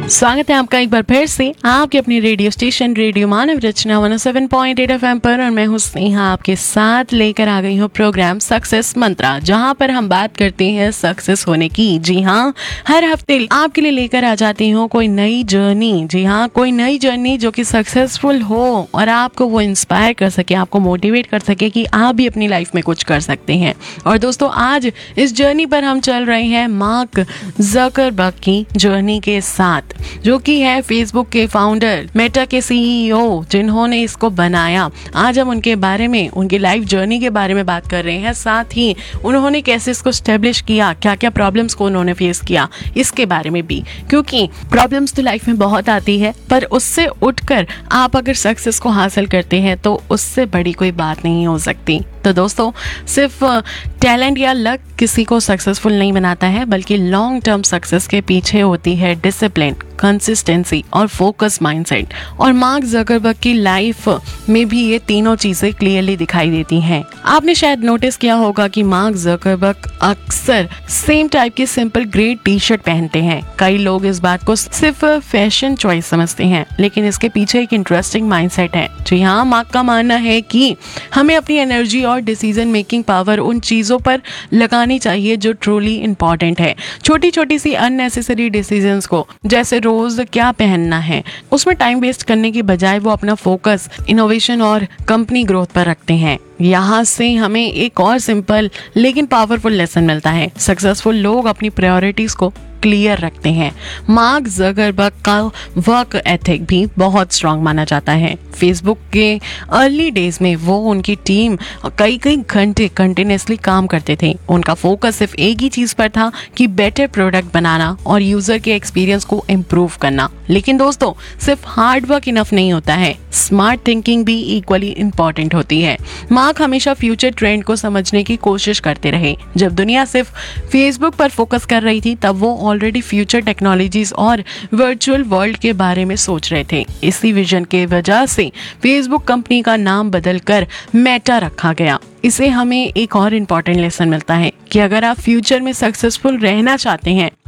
स्वागत है आपका एक बार फिर से आपके अपने रेडियो स्टेशन रेडियो मानव रचना 107.8 FM पर। और मैं हूँ स्नेहा, आपके साथ लेकर आ गई हूँ प्रोग्राम सक्सेस मंत्रा, जहाँ पर हम बात करते हैं सक्सेस होने की। जी हाँ, हर हफ्ते आपके लिए लेकर आ जाती हूँ कोई नई जर्नी। जी हाँ, कोई नई जर्नी जो कि सक्सेसफुल हो और आपको वो इंस्पायर कर सके, आपको मोटिवेट कर सके कि आप भी अपनी लाइफ में कुछ कर सकते हैं। और दोस्तों, आज इस जर्नी पर हम चल रहे हैं मार्क ज़करबर्ग की जर्नी के साथ, जो कि है फेसबुक के फाउंडर, मेटा के सीईओ, जिन्होंने इसको बनाया। आज हम उनके बारे में, उनकी लाइफ जर्नी के बारे में बात कर रहे हैं। साथ ही उन्होंने कैसे इसको स्टेब्लिश किया, क्या क्या प्रॉब्लम्स को उन्होंने फेस किया, इसके बारे में भी। क्योंकि प्रॉब्लम्स तो लाइफ में बहुत आती है, पर उससे उठकर आप अगर सक्सेस को हासिल करते हैं तो उससे बड़ी कोई बात नहीं हो सकती। तो दोस्तों, सिर्फ टैलेंट या लक किसी को सक्सेसफुल नहीं बनाता है, बल्कि लॉन्ग टर्म सक्सेस के पीछे होती है डिसिप्लिन, कंसिस्टेंसी और फोकस माइंडसेट। और मार्क ज़करबर्ग की लाइफ में भी ये तीनों चीजें क्लियरली दिखाई देती हैं। आपने शायद नोटिस किया होगा कि मार्क ज़करबर्ग अक्सर सेम टाइप की सिंपल ग्रे टी शर्ट पहनते हैं। कई लोग इस बात को सिर्फ फैशन चॉइस समझते हैं, लेकिन इसके पीछे एक इंटरेस्टिंग माइंडसेट है। जी हाँ, मार्क का मानना है कि हमें अपनी एनर्जी और डिसीजन मेकिंग पावर उन चीजों पर लगानी चाहिए जो ट्रूली इंपॉर्टेंट है। छोटी छोटी सी अननेसेसरी डिसीजंस को, जैसे रोज क्या पहनना है, उसमें टाइम वेस्ट करने की बजाय वो अपना फोकस इनोवेशन और कंपनी ग्रोथ पर रखते हैं। यहाँ से हमें एक और सिंपल लेकिन पावरफुल लेसन मिलता है। सक्सेसफुल लोग अपनी प्रायोरिटीज को क्लियर रखते हैं। मार्क ज़करबर्ग का वर्क एथिक भी बहुत स्ट्रांग माना जाता है। फेसबुक के अर्ली डेज में वो, उनकी टीम कई घंटे कंटिन्यूसली काम करते थे। उनका फोकस सिर्फ एक ही चीज पर था कि बेटर प्रोडक्ट बनाना और यूजर के एक्सपीरियंस को इम्प्रूव करना। लेकिन दोस्तों, सिर्फ हार्ड वर्क इनफ नहीं होता है, स्मार्ट थिंकिंग भी इक्वली इंपॉर्टेंट होती है। मार्क हमेशा फ्यूचर ट्रेंड को समझने की कोशिश करते रहे। जब दुनिया सिर्फ फेसबुक पर फोकस कर रही थी, तब वो ऑलरेडी फ्यूचर टेक्नोलॉजीज और वर्चुअल वर्ल्ड के बारे में सोच रहे थे। इसी विजन के वजह से फेसबुक कंपनी का नाम बदलकर मेटा रखा गया। इसे हमें एक और इम्पॉर्टेंट लेसन मिलता है कि अगर आप फ्यूचर में सक्सेसफुल रहना चाहते हैं